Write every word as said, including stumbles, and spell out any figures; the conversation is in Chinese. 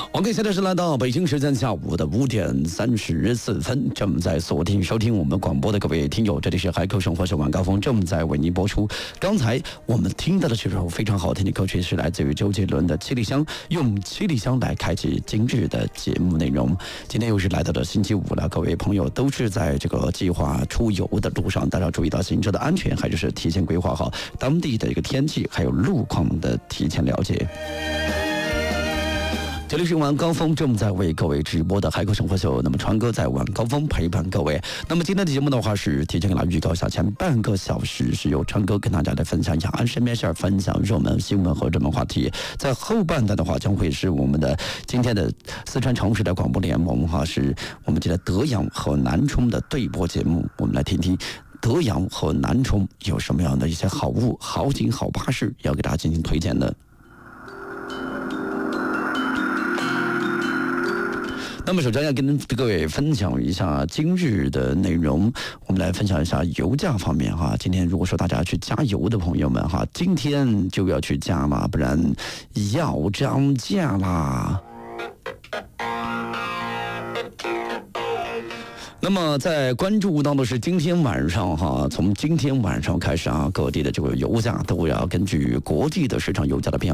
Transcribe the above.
OK， 现在是来到北京时间下午的五点三十四分，正在锁定收听我们广播的各位听友，这里是海口生活小晚高峰，正在为您播出。刚才我们听到的这首非常好听的歌曲是来自于周杰伦的《七里香》，用七里香来开启今日的节目内容。今天又是来到了星期五了，各位朋友都是在这个计划出游的路上，大家要注意到行车的安全，还是提前规划好当地的一个天气还有路况的提前了解。这里是晚高峰正在为各位直播的海口生活秀，那么川哥在晚高峰陪伴各位。那么今天的节目的话是提前给大家预告一下，前半个小时是由川哥跟大家来分享一下安身边事儿，分享热门新闻和热门话题。在后半段的话将会是我们的今天的四川城市的广播联盟哈，是我们记得德阳和南充的对播节目，我们来听听德阳和南充有什么样的一些好物、好景、好巴士要给大家进行推荐的。那么首先要跟各位分享一下今日的内容，我们来分享一下油价方面哈。今天如果说大家去加油的朋友们哈，今天就要去加嘛，不然要涨价啦。那么在关注到的是今天晚上哈，从今天晚上开始啊，各地的这个油价都要根据国际的市场油价的变